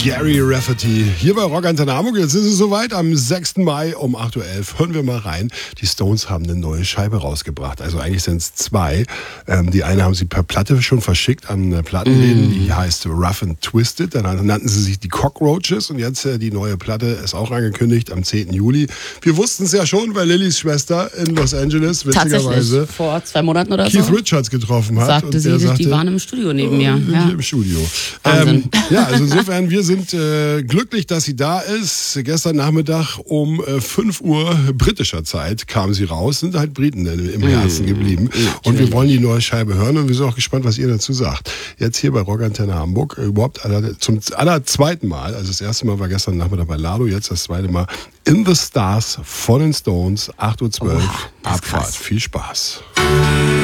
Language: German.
Gary Rafferty hier bei Rock Antenne Hamburg. Jetzt ist es soweit, am 6. Mai um 8.11 Uhr. Hören wir mal rein. Die Stones haben eine neue Scheibe rausgebracht. Also eigentlich sind es zwei. Die eine haben sie per Platte schon verschickt an Plattenläden. Die heißt Rough and Twisted. Dann nannten sie sich die Cockroaches. Und jetzt die neue Platte ist auch angekündigt am 10. Juli. Wir wussten es ja schon, weil Lillys Schwester in Los Angeles witzigerweise vor 2 Monaten oder Keith so Richards getroffen hat. Sagte sie, die waren im Studio neben mir. Ja. Im Studio. Wahnsinn. Also insofern, wir sind glücklich, dass sie da ist. Gestern Nachmittag um 5 Uhr britischer Zeit kam sie raus, sind halt Briten im Herzen geblieben. Und wir wollen die neue Scheibe hören und wir sind auch gespannt, was ihr dazu sagt. Jetzt hier bei Rock Antenne Hamburg, überhaupt zum zweiten Mal, also das erste Mal war gestern Nachmittag bei Lado, jetzt das zweite Mal In the Stars von den Stones, 8.12 Uhr, Abfahrt. Viel Spaß.